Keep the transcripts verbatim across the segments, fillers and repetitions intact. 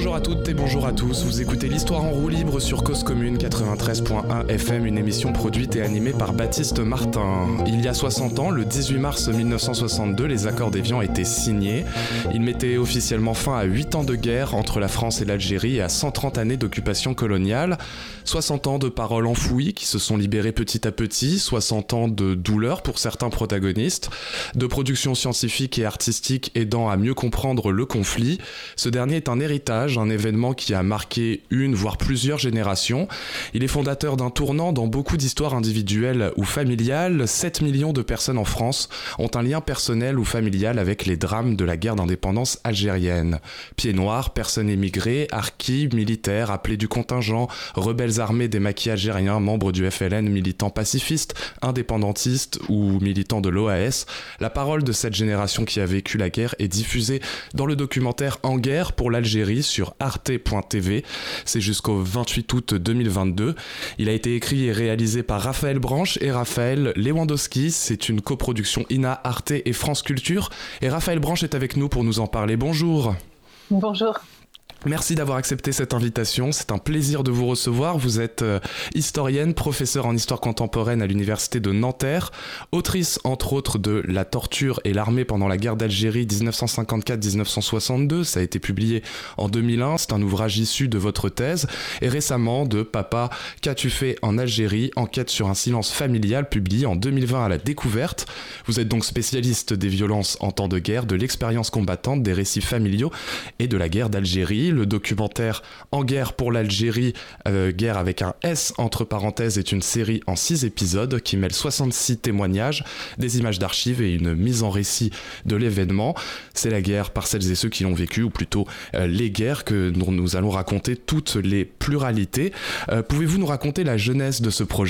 Bonjour à toutes et bonjour à tous, vous écoutez l'Histoire en roue libre sur Cause Commune quatre-vingt-treize point un F M, une émission produite et animée par Baptiste Martin. Il y a soixante ans, le dix-huit mars mille neuf cent soixante-deux, les accords d'Évian étaient signés. Ils mettaient officiellement fin à huit ans de guerre entre la France et l'Algérie et à cent trente années d'occupation coloniale. soixante ans de paroles enfouies qui se sont libérées petit à petit, soixante ans de douleur pour certains protagonistes, de productions scientifiques et artistiques aidant à mieux comprendre le conflit. Ce dernier est un héritage, un événement qui a marqué une voire plusieurs générations. Il est fondateur d'un tournant dans beaucoup d'histoires individuelles ou familiales. sept millions de personnes en France ont un lien personnel ou familial avec les drames de la guerre d'indépendance algérienne. Pieds noirs, personnes émigrées, harkis, militaires, appelés du contingent, rebelles armés des maquis algériens, membres du F L N, militants pacifistes, indépendantistes ou militants de l'O A S. La parole de cette génération qui a vécu la guerre est diffusée dans le documentaire En guerre pour l'Algérie sur arte point t v. C'est jusqu'au vingt-huit août deux mille vingt-deux. Il a été écrit et réalisé par Raphaël Branche et Raphaël Lewandowski. C'est une coproduction I N A, Arte et France Culture. Et Raphaël Branche est avec nous pour nous en parler. Bonjour. Bonjour. Merci d'avoir accepté cette invitation, c'est un plaisir de vous recevoir. Vous êtes euh, historienne, professeure en histoire contemporaine à l'université de Nanterre, autrice entre autres de La torture et l'armée pendant la guerre d'Algérie dix-neuf cent cinquante-quatre à dix-neuf cent soixante-deux, ça a été publié en deux mille un, c'est un ouvrage issu de votre thèse, et récemment de Papa, qu'as-tu fait en Algérie, enquête sur un silence familial, publié en deux mille vingt à La Découverte. Vous êtes donc spécialiste des violences en temps de guerre, de l'expérience combattante, des récits familiaux et de la guerre d'Algérie. Le documentaire En guerre pour l'Algérie, euh, guerre avec un S entre parenthèses, est une série en six épisodes qui mêle soixante-six témoignages, des images d'archives et une mise en récit de l'événement. C'est la guerre par celles et ceux qui l'ont vécu, ou plutôt euh, les guerres que dont nous allons raconter toutes les pluralités. Euh, pouvez-vous nous raconter la genèse de ce projet ?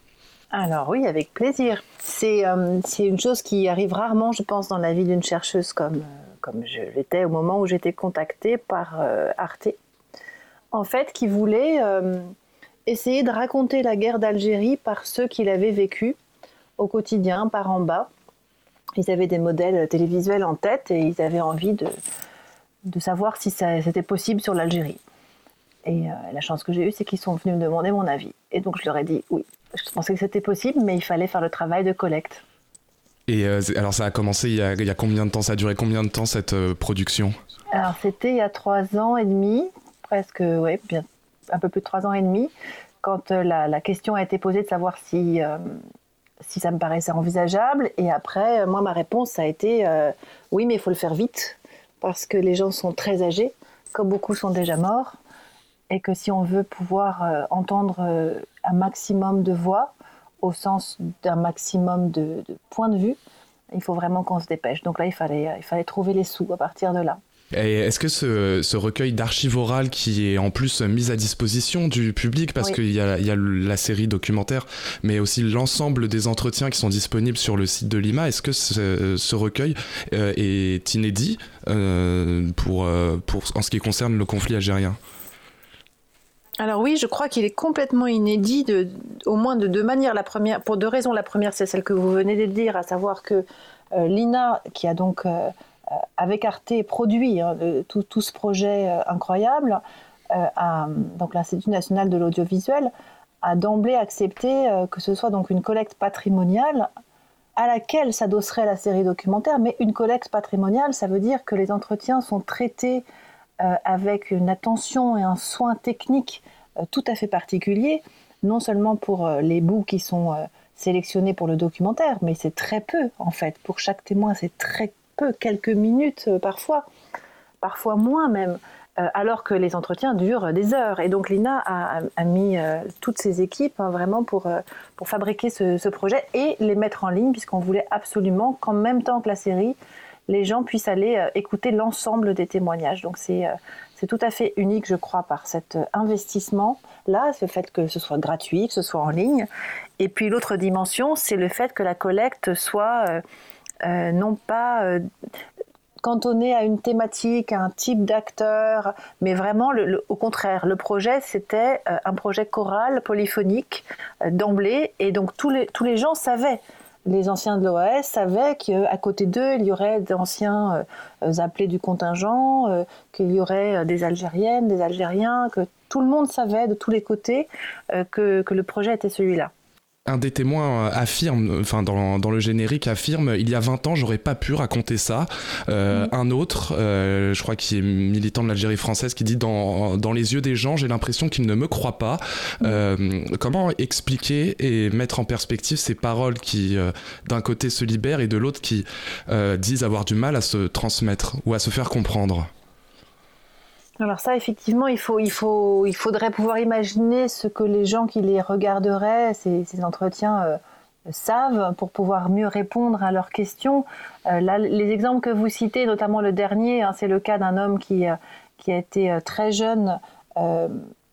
Alors oui, avec plaisir. C'est, euh, c'est une chose qui arrive rarement, je pense, dans la vie d'une chercheuse comme... Euh... comme je l'étais au moment où j'étais contactée par euh, Arte, en fait, qui voulait euh, essayer de raconter la guerre d'Algérie par ceux qui l'avaient vécue au quotidien, par en bas. Ils avaient des modèles télévisuels en tête et ils avaient envie de, de savoir si ça, c'était possible sur l'Algérie. Et euh, la chance que j'ai eue, c'est qu'ils sont venus me demander mon avis. Et donc je leur ai dit oui. Je pensais que c'était possible, mais il fallait faire le travail de collecte. Et euh, alors ça a commencé il y a, il y a combien de temps, ça a duré combien de temps cette euh, production ? Alors c'était il y a trois ans et demi, presque, ouais, bien, un peu plus de trois ans et demi, quand euh, la, la question a été posée de savoir si, euh, si ça me paraissait envisageable. Et après, moi ma réponse ça a été euh, oui, mais il faut le faire vite, parce que les gens sont très âgés, comme beaucoup sont déjà morts, et que si on veut pouvoir euh, entendre euh, un maximum de voix, au sens d'un maximum de, de points de vue, il faut vraiment qu'on se dépêche. Donc là, il fallait, il fallait trouver les sous à partir de là. Et est-ce que ce, ce recueil d'archives orales qui est en plus mis à disposition du public, parce oui. qu'il y a, il y a la série documentaire, mais aussi l'ensemble des entretiens qui sont disponibles sur le site de l'I M A, est-ce que ce, ce recueil euh, est inédit euh, pour, euh, pour, en ce qui concerne le conflit algérien ? Alors oui, je crois qu'il est complètement inédit, de, au moins de deux manières. La première, pour deux raisons. La première, c'est celle que vous venez de dire, à savoir que euh, l'I N A, qui a donc, euh, avec Arte, produit hein, de, tout, tout ce projet euh, incroyable, euh, à, donc l'Institut national de l'audiovisuel, a d'emblée accepté euh, que ce soit donc une collecte patrimoniale à laquelle s'adosserait la série documentaire. Mais une collecte patrimoniale, ça veut dire que les entretiens sont traités Euh, avec une attention et un soin technique euh, tout à fait particulier, non seulement pour euh, les bouts qui sont euh, sélectionnés pour le documentaire, mais c'est très peu en fait. Pour chaque témoin, c'est très peu, quelques minutes euh, parfois, parfois moins même, euh, alors que les entretiens durent des heures. Et donc l'I N A a, a, a mis euh, toutes ses équipes hein, vraiment pour, euh, pour fabriquer ce, ce projet et les mettre en ligne, puisqu'on voulait absolument qu'en même temps que la série, les gens puissent aller euh, écouter l'ensemble des témoignages. Donc c'est, euh, c'est tout à fait unique, je crois, par cet euh, investissement-là, ce fait que ce soit gratuit, que ce soit en ligne. Et puis l'autre dimension, c'est le fait que la collecte soit euh, euh, non pas euh, cantonnée à une thématique, à un type d'acteur, mais vraiment, le, le, au contraire, le projet, c'était euh, un projet choral, polyphonique, euh, d'emblée. Et donc tous les, tous les gens savaient les anciens de l'O A S savaient qu'à côté d'eux, il y aurait d'anciens euh, appelés du contingent, euh, qu'il y aurait des Algériennes, des Algériens, que tout le monde savait de tous les côtés euh, que, que le projet était celui-là. Un des témoins affirme, enfin dans, dans le générique affirme, il y a vingt ans, j'aurais pas pu raconter ça. Euh, mmh. Un autre, euh, je crois qu'il est militant de l'Algérie française, qui dit dans, dans les yeux des gens, j'ai l'impression qu'ils ne me croient pas. Mmh. Euh, comment expliquer et mettre en perspective ces paroles qui, euh, d'un côté, se libèrent et de l'autre, qui euh, disent avoir du mal à se transmettre ou à se faire comprendre ? Alors ça, effectivement, il, faut, il, faut, il faudrait pouvoir imaginer ce que les gens qui les regarderaient, ces, ces entretiens, euh, savent pour pouvoir mieux répondre à leurs questions. Euh, là, les exemples que vous citez, notamment le dernier, hein, c'est le cas d'un homme qui, euh, qui a été euh, très jeune, euh,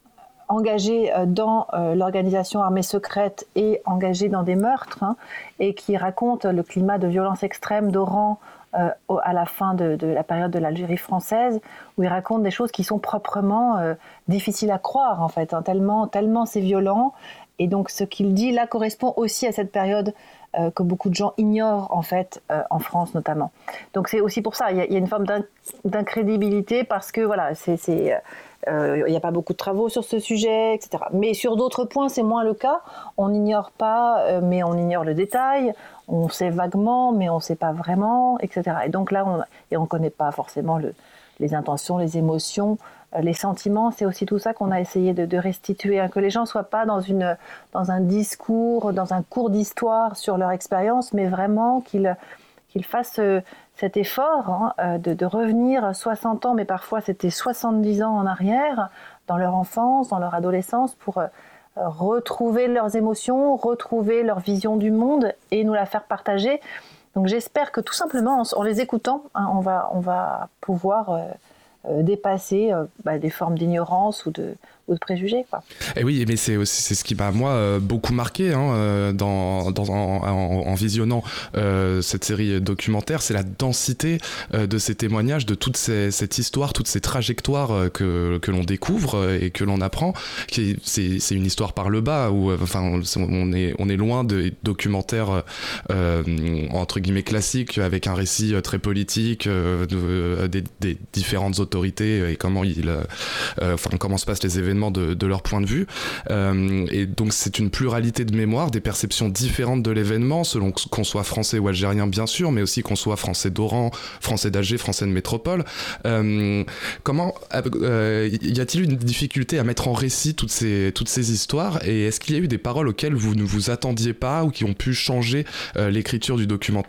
engagé dans euh, l'organisation armée secrète et engagé dans des meurtres, hein, et qui raconte le climat de violence extrême d'Oran Euh, à la fin de, de la période de l'Algérie française, où il raconte des choses qui sont proprement euh, difficiles à croire, en fait, hein, tellement, tellement c'est violent. Et donc ce qu'il dit là correspond aussi à cette période euh, que beaucoup de gens ignorent, en fait, euh, en France notamment. Donc c'est aussi pour ça, il y a, il y a une forme d'in- d'incrédibilité, parce que voilà, c'est, c'est, euh, il n'y a pas beaucoup de travaux sur ce sujet, et cetera. Mais sur d'autres points, c'est moins le cas. On n'ignore pas, euh, mais on ignore le détail. On sait vaguement, mais on ne sait pas vraiment, et cetera. Et donc là, on et on connaît pas forcément le, les intentions, les émotions, euh, les sentiments. C'est aussi tout ça qu'on a essayé de, de restituer, hein, que les gens ne soient pas dans, une, dans un discours, dans un cours d'histoire sur leur expérience, mais vraiment qu'ils, qu'ils fassent euh, cet effort, hein, de, de revenir soixante ans, mais parfois c'était soixante-dix ans en arrière, dans leur enfance, dans leur adolescence, pour... Euh, retrouver leurs émotions, retrouver leur vision du monde et nous la faire partager. Donc j'espère que tout simplement, en, en les écoutant, hein, on, va, on va pouvoir euh, euh, dépasser euh, bah, des formes d'ignorance ou de, ou de préjugés, quoi. Et oui, mais c'est aussi c'est ce qui m'a moi euh, beaucoup marqué, hein, dans, dans, en, en, en visionnant euh, cette série documentaire, c'est la densité euh, de ces témoignages, de toute ces, cette histoire, toutes ces trajectoires euh, que, que l'on découvre euh, et que l'on apprend. Qui, c'est, c'est une histoire par le bas, où euh, enfin, on, est, on est loin de documentaires euh, entre guillemets classiques, avec un récit très politique euh, de, des, des différentes autorités et comment, il, euh, enfin, comment se passent les événements De, de leur point de vue, euh, et donc c'est une pluralité de mémoire, des perceptions différentes de l'événement selon qu'on soit français ou algérien bien sûr, mais aussi qu'on soit français d'Oran, français d'Alger, français de métropole. Euh, comment euh, y a-t-il une difficulté à mettre en récit toutes ces, toutes ces histoires, et est-ce qu'il y a eu des paroles auxquelles vous ne vous attendiez pas ou qui ont pu changer euh, l'écriture du documentaire ?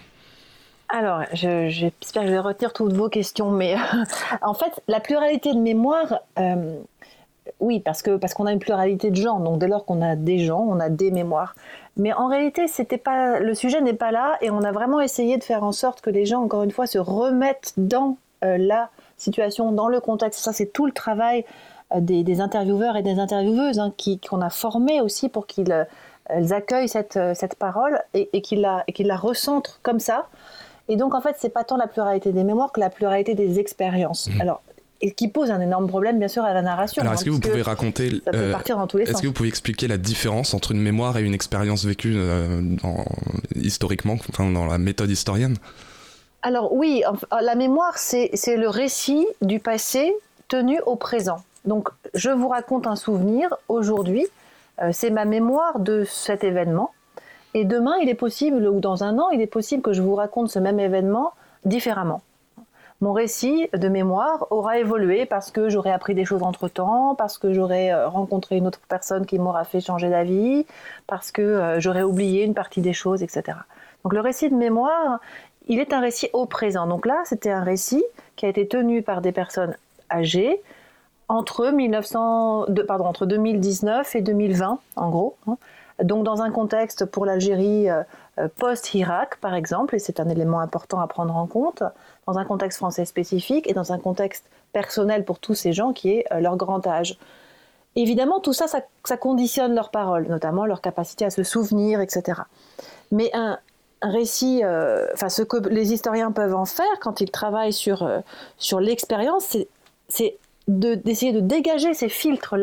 Alors, je, j'espère que je vais retenir toutes vos questions, mais en fait, la pluralité de mémoire, euh, oui, parce, que, parce qu'on a une pluralité de gens, donc dès lors qu'on a des gens, on a des mémoires. Mais en réalité, c'était pas, le sujet n'est pas là, et on a vraiment essayé de faire en sorte que les gens, encore une fois, se remettent dans euh, la situation, dans le contexte. Ça, c'est tout le travail euh, des, des intervieweurs et des intervieweuses, hein, qui, qu'on a formés aussi pour qu'ils euh, accueillent cette, cette parole et, et, qu'ils la, et qu'ils la recentrent comme ça. Et donc, en fait, c'est pas tant la pluralité des mémoires que la pluralité des expériences. Mmh. Alors, et qui pose un énorme problème, bien sûr, à la narration. Alors, hein, est-ce que vous pouvez raconter, ça peut euh, partir dans tous les est-ce sens. que vous pouvez expliquer la différence entre une mémoire et une expérience vécue euh, dans, historiquement, enfin, dans la méthode historienne ? Alors oui, la mémoire, c'est, c'est le récit du passé tenu au présent. Donc, je vous raconte un souvenir aujourd'hui, euh, c'est ma mémoire de cet événement. Et demain, il est possible, ou dans un an, il est possible que je vous raconte ce même événement différemment. Mon récit de mémoire aura évolué parce que j'aurai appris des choses entre-temps, parce que j'aurai rencontré une autre personne qui m'aura fait changer d'avis, parce que j'aurai oublié une partie des choses, et cetera. Donc le récit de mémoire, il est un récit au présent. Donc là, c'était un récit qui a été tenu par des personnes âgées entre, mille neuf cents, pardon, entre deux mille dix-neuf et deux mille vingt, en gros. Donc dans un contexte pour l'Algérie post-Irak, par exemple, et c'est un élément important à prendre en compte, dans un contexte français spécifique et dans un contexte personnel pour tous ces gens qui est leur grand âge. Évidemment, tout ça, ça, ça conditionne leurs paroles, notamment leur capacité à se souvenir, et cetera. Mais un, un récit, euh, enfin, ce que les historiens peuvent en faire quand ils travaillent sur, euh, sur l'expérience, c'est, c'est de, d'essayer de dégager ces filtres-là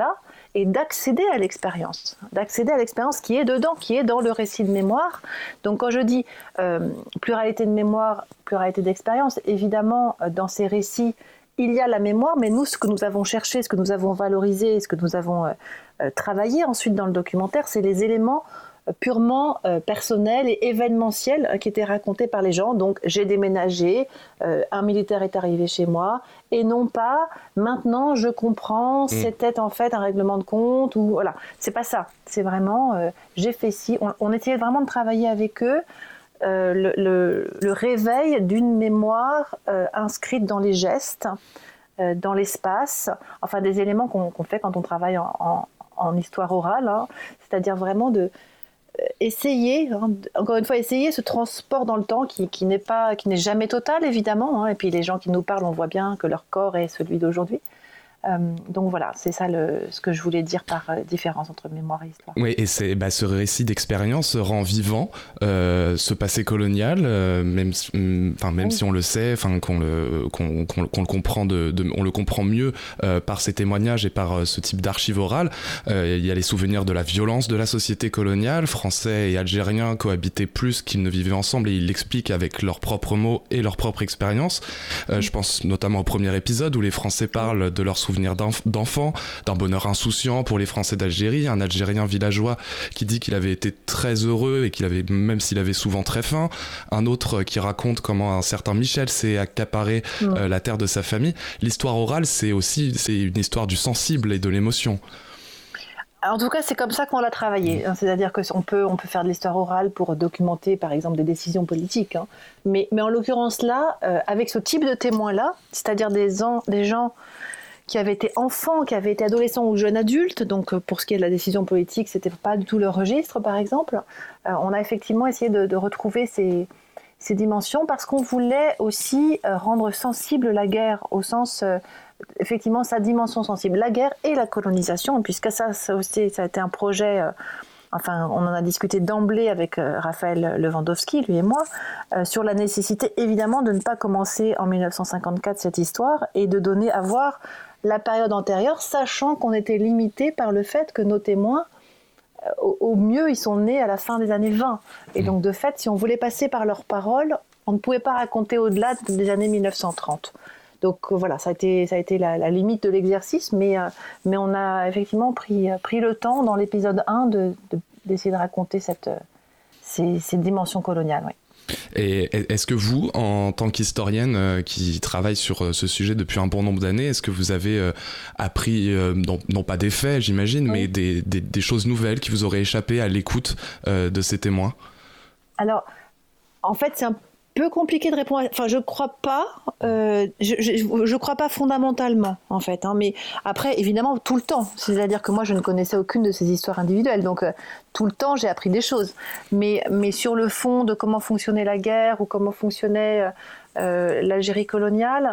et d'accéder à l'expérience, d'accéder à l'expérience qui est dedans, qui est dans le récit de mémoire. Donc quand je dis euh, pluralité de mémoire, pluralité d'expérience, évidemment dans ces récits, il y a la mémoire, mais nous, ce que nous avons cherché, ce que nous avons valorisé, ce que nous avons euh, euh, travaillé ensuite dans le documentaire, c'est les éléments purement euh, personnel et événementiel euh, qui était raconté par les gens. Donc j'ai déménagé, euh, un militaire est arrivé chez moi, et non pas maintenant je comprends, mmh. c'était en fait un règlement de compte, ou voilà, c'est pas ça. C'est vraiment euh, j'ai fait ci. On, on essayait vraiment de travailler avec eux euh, le, le, le réveil d'une mémoire euh, inscrite dans les gestes, euh, dans l'espace, enfin des éléments qu'on, qu'on fait quand on travaille en, en, en histoire orale, hein, c'est-à-dire vraiment de essayer, hein, encore une fois, essayer ce transport dans le temps qui, qui n'est pas, qui n'est jamais total, évidemment. Hein, et puis les gens qui nous parlent, on voit bien que leur corps est celui d'aujourd'hui. Euh, donc voilà, c'est ça le, ce que je voulais dire par euh, différence entre mémoire et histoire. Oui, et c'est, bah, ce récit d'expérience rend vivant euh, ce passé colonial, euh, même, enfin, même oui. si on le sait, qu'on le, qu'on, qu'on, qu'on le comprend, de, de, on le comprend mieux euh, par ces témoignages et par euh, ce type d'archives orales. Euh, il y a les souvenirs de la violence de la société coloniale, français et algériens cohabitaient plus qu'ils ne vivaient ensemble, et ils l'expliquent avec leurs propres mots et leur propre expérience. Euh, oui. Je pense notamment au premier épisode où les Français parlent de leurs souvenirs d'enfants, d'un bonheur insouciant pour les Français d'Algérie, un Algérien villageois qui dit qu'il avait été très heureux et qu'il avait, même s'il avait souvent très faim, un autre qui raconte comment un certain Michel s'est accaparé mmh. euh, la terre de sa famille. L'histoire orale, c'est aussi c'est une histoire du sensible et de l'émotion. En tout cas, c'est comme ça qu'on l'a travaillé. Hein. C'est-à-dire qu'on peut, on peut faire de l'histoire orale pour documenter, par exemple, des décisions politiques. Hein. Mais, mais en l'occurrence là, euh, avec ce type de témoins-là, c'est-à-dire des, en, des gens qui avaient été enfants, qui avaient été adolescents ou jeunes adultes, donc pour ce qui est de la décision politique, c'était pas du tout leur registre, par exemple. Euh, on a effectivement essayé de, de retrouver ces, ces dimensions parce qu'on voulait aussi euh, rendre sensible la guerre au sens, euh, effectivement, sa dimension sensible, la guerre et la colonisation, puisque ça, ça aussi, ça a été un projet. Euh, Enfin, on en a discuté d'emblée avec euh, Raphaël Lewandowski, lui et moi, euh, sur la nécessité, évidemment, de ne pas commencer en dix-neuf cent cinquante-quatre cette histoire et de donner à voir la période antérieure, sachant qu'on était limité par le fait que nos témoins, euh, au, au mieux, ils sont nés à la fin des années vingt. Et donc, de fait, si on voulait passer par leurs paroles, on ne pouvait pas raconter au-delà des années mille neuf cent trente. Donc euh, voilà, ça a été, ça a été la, la limite de l'exercice, mais, euh, mais on a effectivement pris, pris le temps dans l'épisode un de, de, d'essayer de raconter cette, ces, ces dimensions coloniales. Oui. Et est-ce que vous, en tant qu'historienne euh, qui travaille sur euh, ce sujet depuis un bon nombre d'années, est-ce que vous avez euh, appris, euh, non, non pas des faits j'imagine, oui. mais des, des, des choses nouvelles qui vous auraient échappé à l'écoute euh, de ces témoins ? Alors, en fait, c'est un peu compliqué de répondre. Enfin, je crois pas. Euh, je, je, je crois pas fondamentalement, en fait. Hein, mais après, évidemment, tout le temps. C'est-à-dire que moi, je ne connaissais aucune de ces histoires individuelles. Donc, euh, tout le temps, j'ai appris des choses. Mais, mais sur le fond de comment fonctionnait la guerre ou comment fonctionnait euh, l'Algérie coloniale,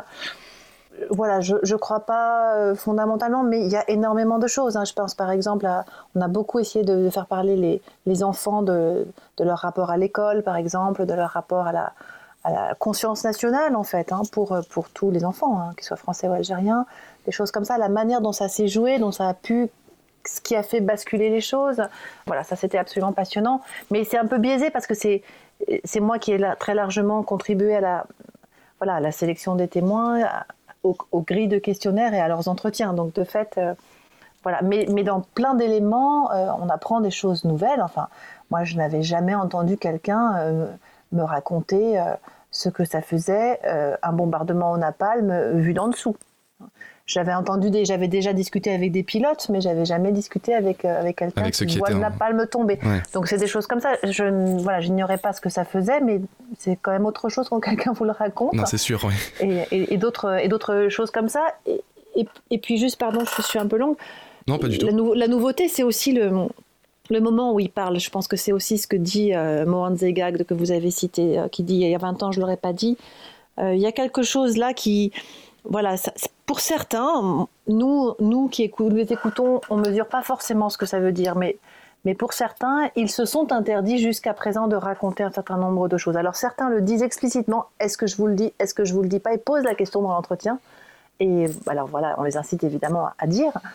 voilà, je ne crois pas euh, fondamentalement, mais il y a énormément de choses. Hein. Je pense par exemple, à, on a beaucoup essayé de, de faire parler les, les enfants de, de leur rapport à l'école, par exemple, de leur rapport à la, à la conscience nationale, en fait, hein, pour, pour tous les enfants, hein, qu'ils soient français ou algériens, des choses comme ça, la manière dont ça s'est joué, dont ça a pu, ce qui a fait basculer les choses. Voilà, ça c'était absolument passionnant, mais c'est un peu biaisé parce que c'est, c'est moi qui ai là, très largement contribué à la, voilà, à la sélection des témoins, à, Aux, aux grilles de questionnaires et à leurs entretiens. Donc, de fait, euh, voilà. Mais, mais dans plein d'éléments, euh, on apprend des choses nouvelles. Enfin, moi, je n'avais jamais entendu quelqu'un euh, me raconter euh, ce que ça faisait, euh, un bombardement au napalm euh, vu d'en dessous. J'avais entendu, des, j'avais déjà discuté avec des pilotes, mais j'avais jamais discuté avec, euh, avec quelqu'un avec qui voit le napalm tomber. Ouais. Donc c'est des choses comme ça. Je, voilà, j'ignorais pas ce que ça faisait, mais c'est quand même autre chose quand quelqu'un vous le raconte. Non, c'est sûr, oui. Et, et, et, d'autres, et d'autres choses comme ça. Et, et, et puis juste, pardon, je suis un peu longue. Non, pas du la tout. Nou- la nouveauté, c'est aussi le, le moment où il parle. Je pense que c'est aussi ce que dit euh, Mohan Zegag, que vous avez cité, euh, qui dit il y a vingt ans, je l'aurais pas dit. Euh, il y a quelque chose là qui... Voilà, ça, pour certains, nous, nous qui écoutons, les écoutons, on ne mesure pas forcément ce que ça veut dire, mais, mais pour certains, ils se sont interdits jusqu'à présent de raconter un certain nombre de choses. Alors certains le disent explicitement, est-ce que je vous le dis, est-ce que je vous le dis pas, ils posent la question dans l'entretien, et alors voilà, on les incite évidemment à dire,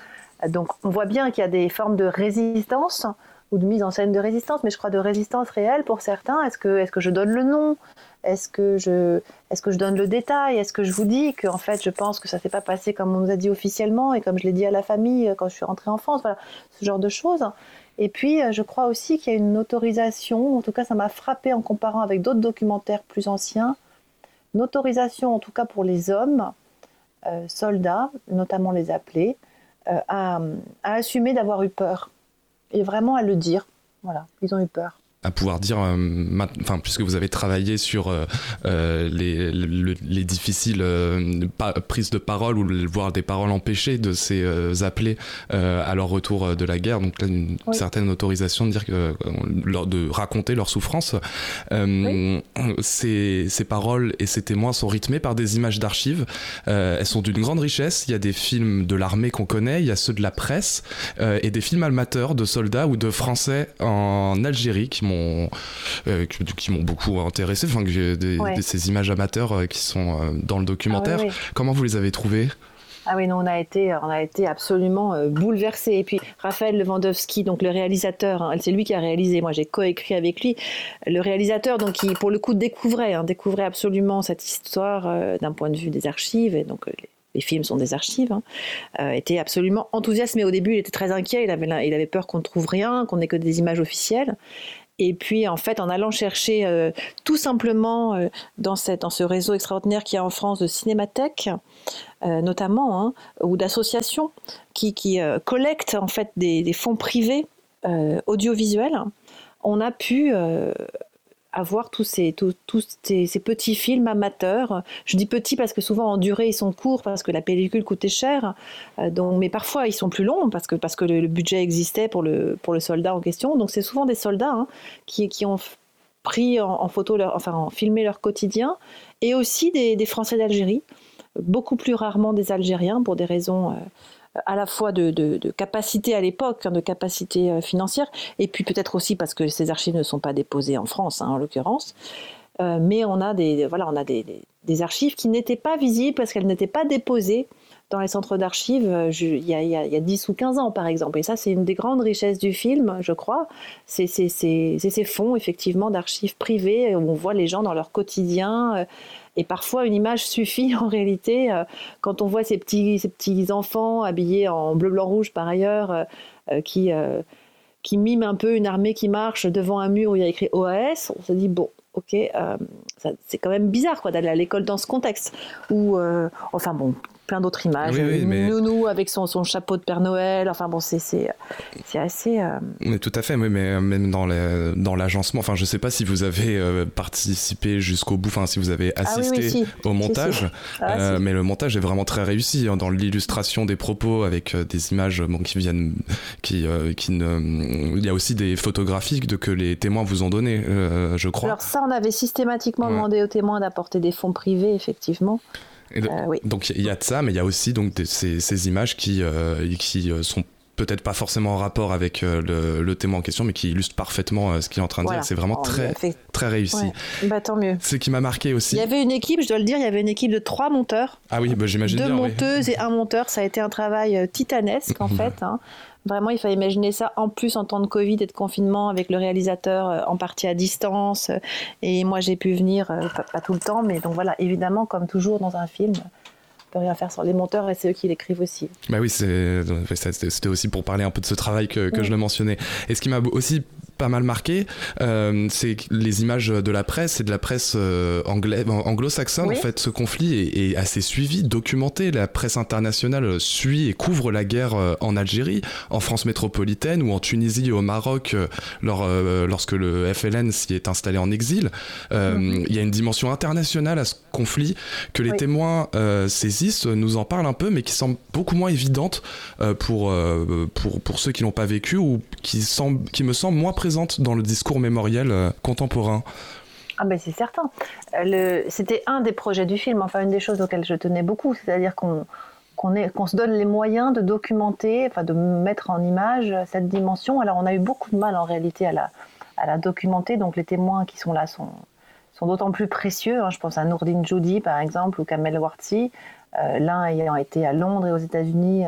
Donc on voit bien qu'il y a des formes de résistance ou de mise en scène de résistance, mais je crois de résistance réelle pour certains. Est-ce que, est-ce que je donne le nom ? Est-ce que, je, est-ce que je donne le détail ? Est-ce que je vous dis qu'en fait je pense que ça ne s'est pas passé comme on nous a dit officiellement et comme je l'ai dit à la famille quand je suis rentrée en France ? Voilà, ce genre de choses. Et puis je crois aussi qu'il y a une autorisation, en tout cas ça m'a frappée en comparant avec d'autres documentaires plus anciens, une autorisation en tout cas pour les hommes, euh, soldats, notamment les appelés, euh, à, à assumer d'avoir eu peur. Et vraiment à le dire. Voilà, ils ont eu peur. À pouvoir dire, euh, ma, enfin, puisque vous avez travaillé sur euh, euh, les, le, les difficiles euh, pa- prises de parole ou voire des paroles empêchées de ces euh, appelés euh, à leur retour de la guerre, donc là, une oui. certaine autorisation de dire que, euh, de raconter leur souffrance. Euh, oui. ces, ces paroles et ces témoins sont rythmés par des images d'archives. Euh, elles sont d'une grande richesse. Il y a des films de l'armée qu'on connaît, il y a ceux de la presse euh, et des films amateurs de soldats ou de Français en Algérie qui m'ont Euh, qui, qui m'ont beaucoup intéressé, enfin, des, ouais. des, ces images amateurs euh, qui sont euh, dans le documentaire. Ah, oui, oui. Comment vous les avez trouvées ? Ah oui, non, on a été, on a été absolument euh, bouleversés. Et puis Raphaël Lewandowski, donc le réalisateur, hein, c'est lui qui a réalisé. Moi, j'ai coécrit avec lui. Le réalisateur, donc, qui pour le coup découvrait, hein, découvrait absolument cette histoire euh, d'un point de vue des archives. Et donc, euh, les, les films sont des archives. Hein, euh, était absolument enthousiasmé. Au début, il était très inquiet. Il avait, il avait peur qu'on ne trouve rien, qu'on n'ait que des images officielles. Et puis, en fait, en allant chercher euh, tout simplement euh, dans, cette, dans ce réseau extraordinaire qu'il y a en France de cinémathèques, euh, notamment, hein, ou d'associations qui, qui euh, collectent en fait des, des fonds privés euh, audiovisuels, on a pu euh, avoir tous, ces, tous, tous ces, ces petits films amateurs. Je dis petits parce que souvent en durée ils sont courts parce que la pellicule coûtait cher, euh, donc, mais parfois ils sont plus longs parce que, parce que le, le budget existait pour le, pour le soldat en question. Donc c'est souvent des soldats hein, qui, qui ont pris en, en photo, leur, enfin en filmé leur quotidien, et aussi des, des Français d'Algérie, beaucoup plus rarement des Algériens pour des raisons... Euh, à la fois de, de, de capacité à l'époque, hein, de capacité euh, financière, et puis peut-être aussi parce que ces archives ne sont pas déposées en France, hein, en l'occurrence. Euh, mais on a, des, voilà, on a des, des, des archives qui n'étaient pas visibles parce qu'elles n'étaient pas déposées dans les centres d'archives euh, je, il, y a, il, y a, il y a dix ou quinze ans, par exemple. Et ça, c'est une des grandes richesses du film, je crois. C'est, c'est, c'est, c'est ces fonds, effectivement, d'archives privées où on voit les gens dans leur quotidien. Euh, Et parfois, une image suffit en réalité. Euh, quand on voit ces petits, ces petits enfants habillés en bleu, blanc, rouge par ailleurs, euh, qui, euh, qui miment un peu une armée qui marche devant un mur où il y a écrit O A S, on se dit, bon, ok, euh, ça, c'est quand même bizarre quoi, d'aller à l'école dans ce contexte. Ou, euh, enfin bon, plein d'autres images. Oui, oui, mais... Nounou avec son, son chapeau de Père Noël. Enfin bon, c'est, c'est, c'est assez... Euh... Mais tout à fait, oui, mais même dans, les, dans l'agencement, enfin je ne sais pas si vous avez euh, participé jusqu'au bout, enfin si vous avez assisté ah, oui, oui, si. au montage, si, si. Ah, euh, si. mais le montage est vraiment très réussi hein, dans l'illustration des propos avec euh, des images bon, qui viennent... Qui, euh, qui ne... Il y a aussi des photographies de, que les témoins vous ont données, euh, je crois. Alors ça, on avait systématiquement ouais. demandé aux témoins d'apporter des fonds privés, effectivement. De, euh, oui. Donc il y a de ça, mais il y a aussi donc des, ces, ces images qui, euh, qui sont peut-être pas forcément en rapport avec euh, le, le témoin en question, mais qui illustrent parfaitement euh, ce qu'il est en train de voilà. dire. C'est vraiment oh, très, fait... très réussi. Ouais. Bah, tant mieux. Ce qui m'a marqué aussi. Il y avait une équipe, je dois le dire, il y avait une équipe de trois monteurs. Ah oui, bah, j'imagine deux bien. Deux monteuses oui. et un monteur. Ça a été un travail titanesque en fait. Hein. Vraiment, il fallait imaginer ça en plus en temps de Covid et de confinement avec le réalisateur en partie à distance. Et moi, j'ai pu venir, pas, pas tout le temps, mais donc voilà, évidemment, comme toujours dans un film, on peut rien faire sur les monteurs et c'est eux qui l'écrivent aussi. Bah oui, c'est, c'était aussi pour parler un peu de ce travail que, que oui. je le mentionnais. Et ce qui m'a aussi pas mal marqué, euh, c'est les images de la presse et de la presse euh, angla- anglo-saxonne. Oui. En fait, ce conflit est, est assez suivi, documenté. La presse internationale suit et couvre la guerre euh, en Algérie, en France métropolitaine ou en Tunisie et au Maroc, euh, lors, euh, lorsque le F L N s'y est installé en exil. Euh, mmh. Il y a une dimension internationale à ce conflit que les oui. témoins euh, saisissent, nous en parlent un peu, mais qui semble beaucoup moins évidente euh, pour, euh, pour, pour ceux qui l'ont pas vécu ou qui, semble, qui me semble moins présente dans le discours mémoriel euh, contemporain. Ah ben c'est certain. Le, c'était un des projets du film, enfin une des choses auxquelles je tenais beaucoup, c'est-à-dire qu'on, qu'on, est, qu'on se donne les moyens de documenter, enfin de mettre en image cette dimension. Alors on a eu beaucoup de mal en réalité à la, à la documenter, donc les témoins qui sont là sont, sont d'autant plus précieux. Hein. Je pense à Nourdine Joudi par exemple ou Kamel Wartsi, euh, l'un ayant été à Londres et aux États-Unis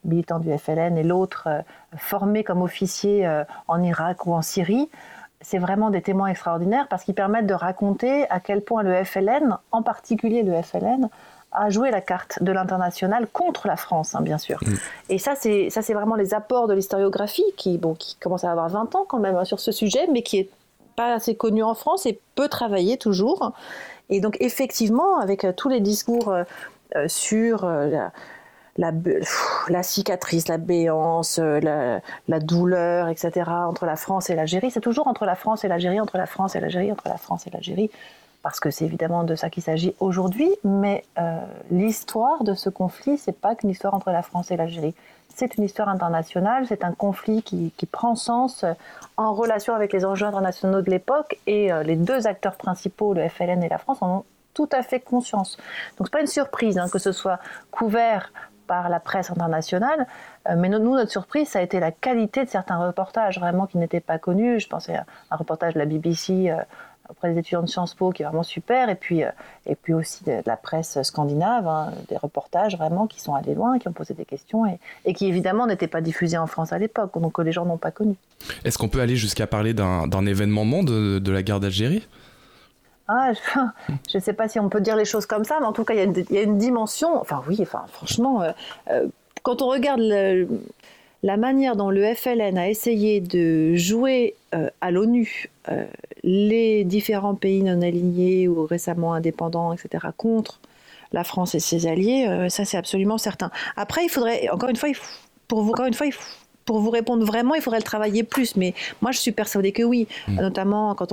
militant du F L N, et l'autre euh, formé comme officier euh, en Irak ou en Syrie. C'est vraiment des témoins extraordinaires parce qu'ils permettent de raconter à quel point le F L N, en particulier le F L N, a joué la carte de l'international contre la France, hein, bien sûr. Mmh. Et ça c'est, ça, c'est vraiment les apports de l'historiographie qui, bon, qui commence à avoir vingt ans quand même hein, sur ce sujet, mais qui est pas assez connu en France et peu travaillé toujours. Et donc, effectivement, avec euh, tous les discours euh, euh, sur euh, la, la, pff, la cicatrice, la béance, euh, la, la douleur, et cetera, entre la France et l'Algérie, c'est toujours entre la France et l'Algérie, entre la France et l'Algérie, entre la France et l'Algérie. Parce que c'est évidemment de ça qu'il s'agit aujourd'hui, mais euh, l'histoire de ce conflit, c'est pas qu'une histoire entre la France et l'Algérie. C'est une histoire internationale, c'est un conflit qui, qui prend sens en relation avec les enjeux internationaux de l'époque, et euh, les deux acteurs principaux, le F L N et la France, en ont tout à fait conscience. Donc c'est pas une surprise hein, que ce soit couvert par la presse internationale, euh, mais nous, notre surprise, ça a été la qualité de certains reportages, vraiment qui n'étaient pas connus. Je pensais à un reportage de la B B C euh, auprès des étudiants de Sciences Po, qui est vraiment super, et puis, euh, et puis aussi de, de la presse scandinave, hein, des reportages vraiment qui sont allés loin, qui ont posé des questions, et, et qui évidemment n'étaient pas diffusés en France à l'époque, donc que les gens n'ont pas connu. Est-ce qu'on peut aller jusqu'à parler d'un, d'un événement monde de, de la guerre d'Algérie ? Ah, je ne sais pas si on peut dire les choses comme ça, mais en tout cas, il y, y a une dimension, enfin oui, enfin, franchement, euh, euh, quand on regarde le, la manière dont le F L N a essayé de jouer euh, à l'ONU euh, les différents pays non alignés ou récemment indépendants, et cetera, contre la France et ses alliés, euh, ça c'est absolument certain. Après, il faudrait, encore une fois, il faut, pour vous, encore une fois, il faut, pour vous répondre vraiment, il faudrait le travailler plus, mais moi je suis persuadée que oui, mmh. notamment quand on